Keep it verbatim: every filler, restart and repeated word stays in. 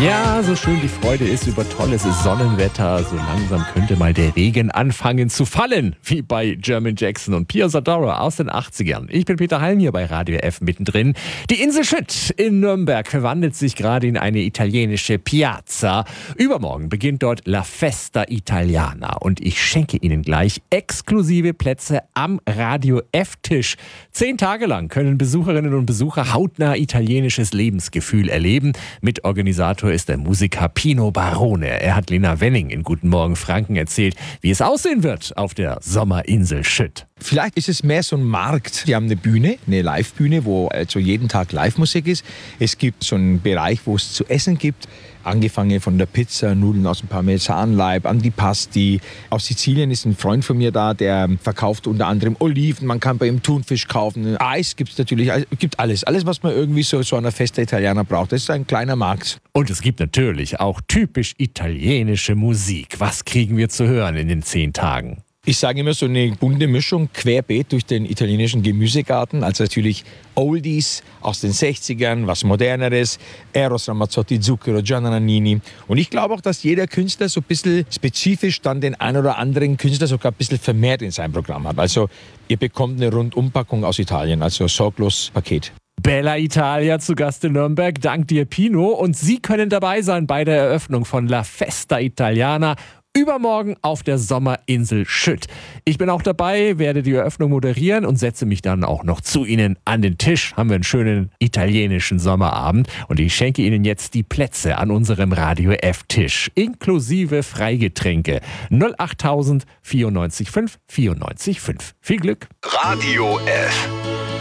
Ja, so schön die Freude ist über tolles Sonnenwetter, so langsam könnte mal der Regen anfangen zu fallen, wie bei Jermaine Jackson und Pia Zadora aus den achtzigern. Ich bin Peter Halm hier bei Radio F mittendrin. Die Insel Schütt in Nürnberg verwandelt sich gerade in eine italienische Piazza. Übermorgen beginnt dort La Festa Italiana und ich schenke Ihnen gleich exklusive Plätze am Radio F-Tisch. Zehn Tage lang können Besucherinnen und Besucher hautnah italienisches Lebensgefühl erleben. Mitorganisator ist der Musiker Pino Barone. Er hat Lena Wenning in Guten Morgen Franken erzählt, wie es aussehen wird auf der Sommerinsel Schütt. Vielleicht ist es mehr so ein Markt. Die haben eine Bühne, eine Live-Bühne, wo also jeden Tag Live-Musik ist. Es gibt so einen Bereich, wo es zu essen gibt. Angefangen von der Pizza, Nudeln aus dem Parmesanleib, Antipasti. Aus Sizilien ist ein Freund von mir da, der verkauft unter anderem Oliven. Man kann bei ihm Thunfisch kaufen. Eis gibt es natürlich, es gibt alles. Alles, was man irgendwie so, so einer Festa Italiana braucht. Das ist ein kleiner Markt. Und es gibt natürlich auch typisch italienische Musik. Was kriegen wir zu hören in den zehn Tagen? Ich sage immer so eine bunte Mischung, querbeet durch den italienischen Gemüsegarten. Also natürlich Oldies aus den sechzigern, was Moderneres, Eros Ramazzotti, Zucchero, Gianna Nannini. Und ich glaube auch, dass jeder Künstler so ein bisschen spezifisch dann den einen oder anderen Künstler sogar ein bisschen vermehrt in seinem Programm hat. Also ihr bekommt eine Rundumpackung aus Italien, also sorglos Paket. Bella Italia zu Gast in Nürnberg. Dank dir, Pino. Und Sie können dabei sein bei der Eröffnung von La Festa Italiana. Übermorgen auf der Sommerinsel Schütt. Ich bin auch dabei, werde die Eröffnung moderieren und setze mich dann auch noch zu Ihnen an den Tisch. Haben wir einen schönen italienischen Sommerabend und ich schenke Ihnen jetzt die Plätze an unserem Radio F-Tisch, inklusive Freigetränke. null achttausend vierundneunzig fünf vierundneunzig fünf. Viel Glück! Radio F.